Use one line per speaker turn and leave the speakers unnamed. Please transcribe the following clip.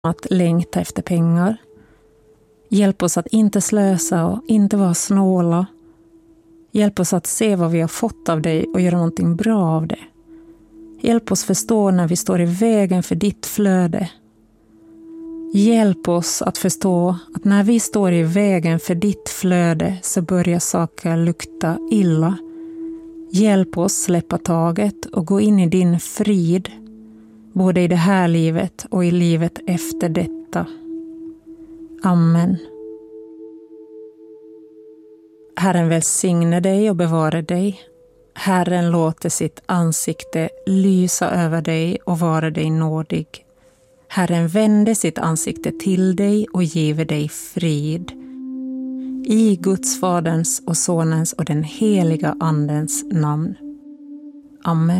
att längta efter pengar. Hjälp oss att inte slösa och inte vara snåla. Hjälp oss att se vad vi har fått av dig och göra någonting bra av det. Hjälp oss förstå när vi står i vägen för ditt flöde. Hjälp oss att förstå att när vi står i vägen för ditt flöde så börjar saker lukta illa. Hjälp oss släppa taget och gå in i din frid, både i det här livet och i livet efter detta. Amen. Herren välsigne dig och bevara dig. Herren låter sitt ansikte lysa över dig och vara dig nådig. Herren vände sitt ansikte till dig och giver dig frid. I Guds Faderns och Sonens och den heliga Andens namn. Amen.